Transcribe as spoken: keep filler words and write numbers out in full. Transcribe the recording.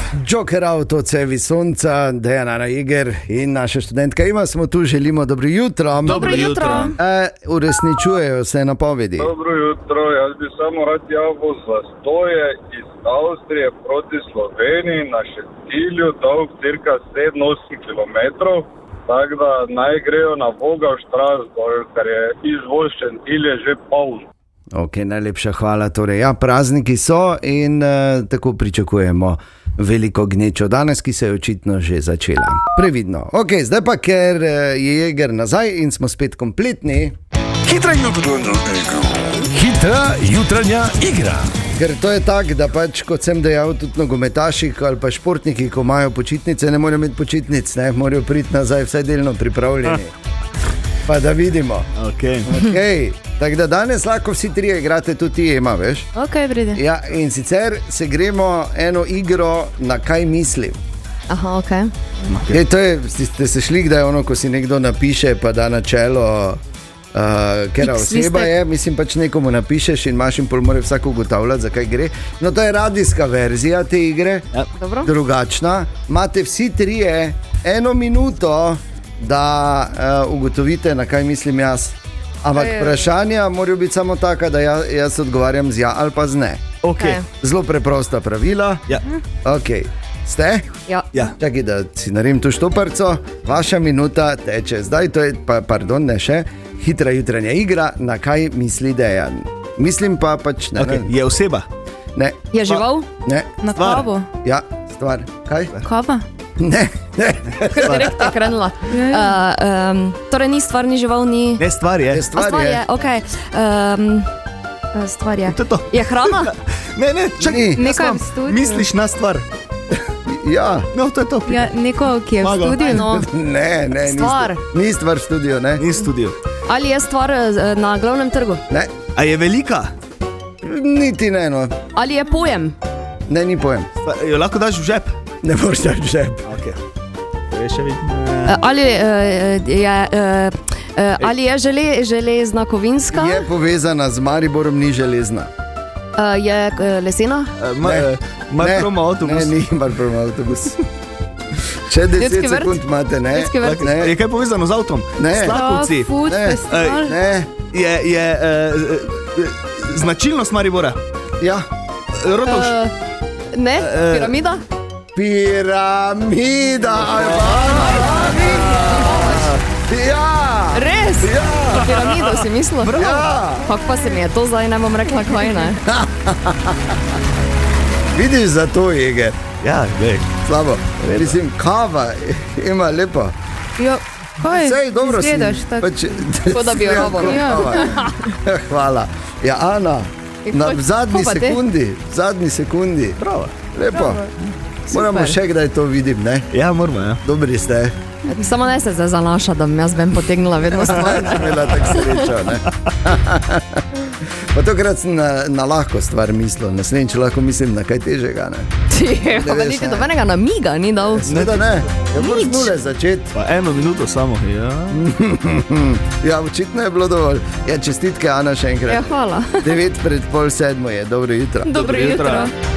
Joker Auto, cevi sonca, Dejana Iger in naša študentka Ima smo tu, želimo dobro jutro. Dobro jutro. E, uresničujejo se napovedi. Dobro jutro, jaz bi samo rad javil zastoje iz Avstrije proti Sloveniji na Šentilju, dolg cirka sedem osem kilometrov, tako da naj grejo na Boga v Strasbourg, ker je izvoz Šentilje že poln. Ok, najlepša hvala. Torej, ja, prazniki so in uh, tako pričakujemo veliko gnečo danes, ki se je očitno že začela. Previdno. Ok, zdaj pa, ker uh, je Jeger nazaj in smo spet kompletni. Hitra jutranja igra. Hitra jutranja igra. Ker to je tako, da pač, kot sem dejal, tudi nogometaši ali pa športniki, ko imajo počitnice, ne morajo imeti počitnic, ne, morajo priti nazaj vsaj delno pripravljeni. Pa da vidimo. Okay. Okay. Tako da danes lahko vsi trije igrate, tudi ti ima, veš? Ok, pride. Ja, in sicer se gremo eno igro, na kaj mislim. Aha, ok. Okay. Okay, to je, ste se šli, da je ono, ko si nekdo napiše, pa da na čelo, uh, kera X oseba listek. je, mislim pač nekomu napišeš in imaš in pol mora vsak ugotavljati, zakaj gre. No, to je radijska verzija te igre, Ja. Dobro. drugačna. Imate vsi trije eno minuto, da uh, ugotovite, na kaj mislim jaz. Ampak Ej. vprašanja morajo biti samo taka, da jaz, jaz odgovarjam z ja ali pa z ne. Okay. Zelo preprosta pravila. Ja. Okay. Ste? Ja. Ja. Čakaj, da si naredim to štoparco. Vaša minuta teče. Zdaj to je, pa, pardon, ne še, hitra jutranja igra, na kaj misli Dejan. Mislim pa pač ne. Okay. Ne, Je oseba. ne, Je žival? ne. Na Stvar. kavo? Ja, stvar. Kaj? Kava? Ne, ne. Kar direkt je krenula. Uh, um, torej ni stvar, ni žival, ni... Ne, stvar je. Je A stvar stvar je. je, ok. Um, stvar je. To je to. Je hrana? Ne, ne, čakaj. Ni. jaz Nekaj imam. v studiu. Misliš na stvar. Ja. No, to je to. Ja, neko, ki je v Maga. studiu, no. Ne, ne, ni Stvar. stu- Ni stvar v studiu, ne. Ni studio. Ali je stvar eh, na glavnem trgu? Ne, A je velika? niti ne, no. Ali je pojem? Ne, ni pojem. Stvar, jo lahko daš v žep? Ne boš dati v žep. Okay. To je še vidim. Uh, ali, uh, je, uh, uh, ali je žele, železna kovinska? Je povezana z Mariborom, ni železna. Uh, je uh, lesena? Ma, Ne. uh, Marpromo avtobus. Ne, ni Marpromo avtobus. Še deset Ljudski vrt? sekund imate, ne? Ljudski vrt? Ne, Je kaj povezano z avtom? Ne. Slakovci. Uh, food Ne. festival? ne, Je, je uh, uh, značilnost Maribora. ja. Rotovš. Uh, ne, Eh, piramida? Piramida, ja, Res? ja, Piramido si mislil? ja. Kako pa se mi je to zdaj, ne bom rekla kaj, ne? Vidiš za to, Jeger, Ja, glej. slabo. Mislim, kava ima lepo. Jo, kaj? Sej, dobro si. Izgledaš tako. Pač, Kot da bi jo Ja, robo. kot Ja. kava. Hvala. Ja, Ana, In na kaj- v zadnji kaj pa te? sekundi, v zadnji sekundi. Bravo. Lepo. Moramo še kdaj to vidim, ne? Ja, moramo, ja. Dobri ste. Samo ne se zdaj zanaša, da bom jaz bem potegnila vedno stvar. Sem imela tako srečo, ne? Pa tokrat sem na, na lahko stvar mislil, naslednjič lahko mislim na kaj težega, ne? Pa veš, niti ne. dobenega namiga ni dal. Seveda ne, ja moraš Nič. nule začeti. Pa eno minuto samo. Ja. Ja, očitno je bilo dovolj. Ja, čestitke, Ana, še Ja, enkrat. hvala. Devet pred pol sedmo je, dobro jutro. Dobro jutro.